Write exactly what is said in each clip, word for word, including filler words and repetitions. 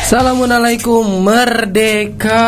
Assalamualaikum Merdeka.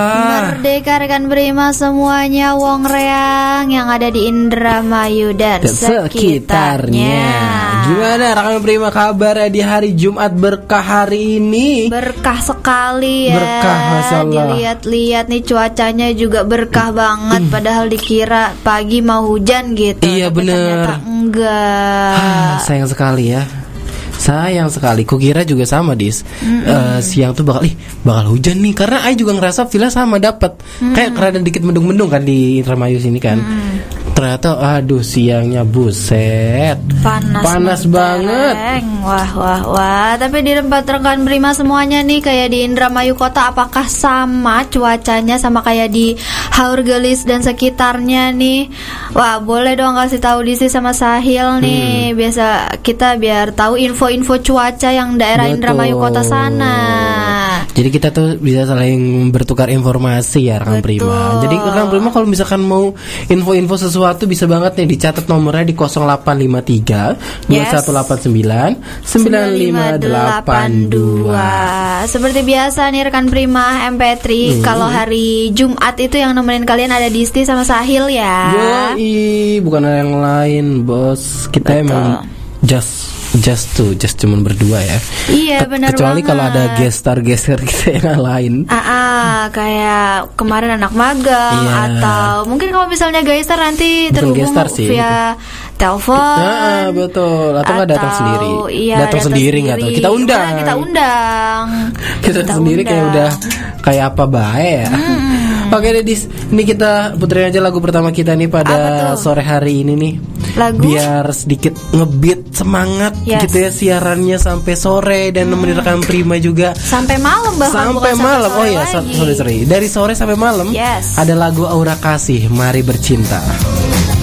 Merdeka rekan Prima semuanya, wong reang yang ada di Indramayu dan, dan sekitarnya. Gimana rekan Prima kabarnya di hari Jumat berkah hari ini? Berkah sekali ya. Berkah, Masya Allah. Dilihat-lihat nih cuacanya juga berkah banget. mm. Padahal dikira pagi mau hujan gitu. Iya bener. Enggak. ah, Sayang sekali ya. Sayang sekali, kukira juga sama Dis. uh, Siang tuh bakal, ih bakal hujan nih. Karena Ai juga ngerasa villa sama dapet mm. kayak rada dikit mendung-mendung kan di Indramayu sini kan. mm. Ternyata aduh siangnya buset Panas, Panas banget. Wah wah wah. Tapi di tempat rekan Prima semuanya nih, kayak di Indramayu kota, apakah sama cuacanya sama kayak di Haurgelis dan sekitarnya nih? Wah boleh dong kasih tahu Disi sama Sahil nih. hmm. Biasa kita biar tahu info-info cuaca yang daerah Betul. Indramayu kota sana. Jadi kita tuh bisa saling bertukar informasi ya rekan Prima. Jadi rekan Prima kalau misalkan mau info-info sesuatu bisa banget nih dicatat nomornya di nol delapan lima tiga dua satu delapan sembilan sembilan lima delapan dua. Seperti biasa nih rekan Prima M P tiga, hmm. kalau hari Jumat itu yang nemenin kalian ada Disti sama Sahil ya. Yoi, bukan ada yang lain bos. Kita Betul. emang just Just tuh, just cuman berdua ya. Iya Ke- benar Kecuali banget. kalau ada gestar-gestar kita yang lain. Ah, ah kayak kemarin anak magang iya. Atau mungkin kalau misalnya gestar nanti terhubung via telepon. Nah, betul. Atau nggak datang sendiri. Iya, datang sendiri nggak tahu. Kita undang. Kita, kita undang. kita, kita sendiri undang. Kayak udah kayak apa bae ya. Hmm. Oke deh Dis, ini kita puterin aja lagu pertama kita nih pada sore hari ini nih. Lagu? Biar sedikit ngebeat semangat yes. gitu ya siarannya sampai sore dan hmm. nemenin rekan Prima juga sampai malam bahkan sampai malam. Sampai oh ya, sorry sorry. Dari sore sampai malam yes. ada lagu Aura Kasih, Mari Bercinta.